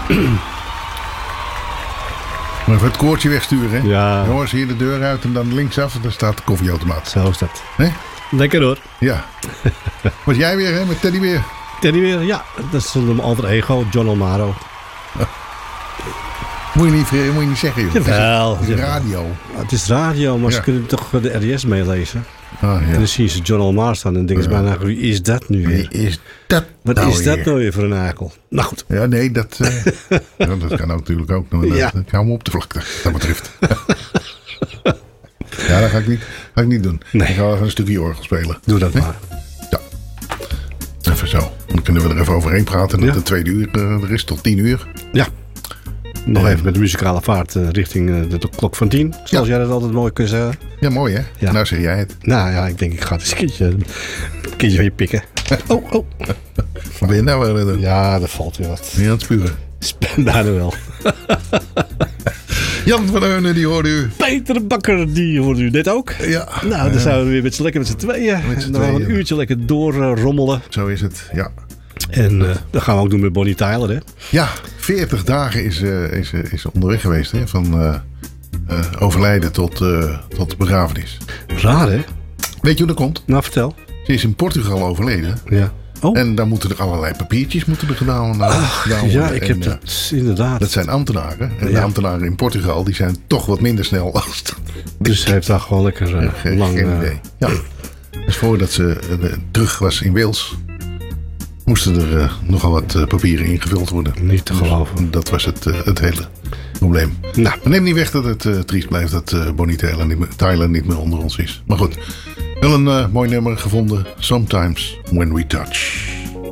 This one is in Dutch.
Maar even het koortje wegsturen, hè? Ja. Jongens, hier de deur uit en dan linksaf. Daar staat de koffieautomaat. Zo is dat. Hè? Lekker hoor. Ja. Was jij weer, hè? Met Teddybeer? Teddybeer, ja. Dat is een alter ego. John Almaro. Moet je niet zeggen, joh. Jawel. Het is radio. Het is radio, maar ze kunnen toch de RDS meelezen. Ah, En ja. dan zien ze John Almaro staan en denken ze bijna, wie is dat nu weer? Wie is dat Wat nou is dat weer? nou weer voor een akel? Nou goed. Ja, nee, dat kan ook natuurlijk ook. Ja. Ik hou me op de vlakte, wat dat betreft. Ja, dat ga ik niet doen. Nee. Ik ga even een stukje orgel spelen. Doe dat maar. Ja. Even zo. Dan kunnen we er even overheen praten. Dat Ja. de tweede uur er is tot 10 uur. Ja. Nog even met de muzikale vaart richting de klok van 10. Zoals jij dat altijd mooi kunt zeggen. Ja, mooi hè? Ja. Nou zeg jij het. Nou ja, ik denk ik ga het eens een keertje van je pikken. Oh. Wat ben je nou weer doen? Ja, dat valt weer wat. Ben je aan het spuren? Bijna wel. Jan van Eunen, die hoorde u. Peter Bakker, die hoorde u net ook. Ja. Nou, dan zijn we weer lekker met z'n tweeën. Met z'n En dan gaan we een tweeën. uurtje lekker doorrommelen. Zo is het, ja. En dat gaan we ook doen met Bonnie Tyler, hè? Ja, 40 dagen is onderweg geweest. Hè? Van overlijden tot begrafenis. Raar, hè? Weet je hoe dat komt? Nou, vertel. Ze is in Portugal overleden. Ja. Oh, En dan moeten er allerlei papiertjes gedaan worden. ja, ik heb En, dat inderdaad. dat zijn ambtenaren. En de Ja. ambtenaren in Portugal die zijn toch wat minder snel als Dus hij heeft daar gewoon lekker lang... geen idee. Ja. Dus voordat ze terug was in Wales, moesten er nogal wat papieren ingevuld worden. Niet te geloven. Dat was het hele probleem. Nou, Maar neem niet weg dat het triest blijft dat Bonnie Tyler niet meer onder ons is. Maar goed, wel een mooi nummer gevonden. Sometimes When We Touch.